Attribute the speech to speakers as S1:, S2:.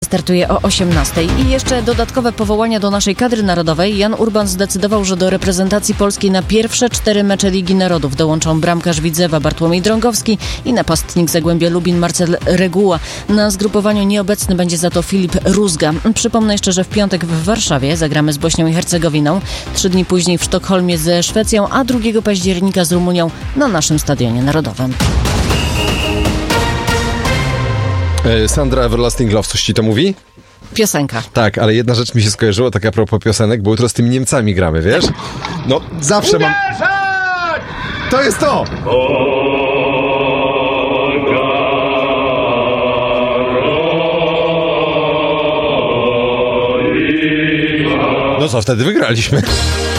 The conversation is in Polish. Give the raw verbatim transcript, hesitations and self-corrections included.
S1: startuje o osiemnastej. I jeszcze dodatkowe powołania do naszej kadry narodowej. Jan Urban zdecydował, że do reprezentacji Polski na pierwsze cztery mecze Ligi Narodów dołączą bramkarz Widzewa Bartłomiej Drągowski i napastnik Zagłębia Lubin Marcel Reguła. Na zgrupowaniu nieobecny będzie za to Filip Rózga. Przypomnę jeszcze, że w piątek w Warszawie zagramy z Bośnią i Hercegowiną, trzy dni później w Sztokholmie ze Szwecją, a drugiego października z Rumunią na naszym Stadionie Narodowym.
S2: Sandra Everlasting Love, coś ci to mówi?
S1: Piosenka.
S2: Tak, ale jedna rzecz mi się skojarzyła, tak a propos piosenek, bo jutro z tymi Niemcami gramy, wiesz? No, zawsze mam... To jest to! No co, wtedy wygraliśmy.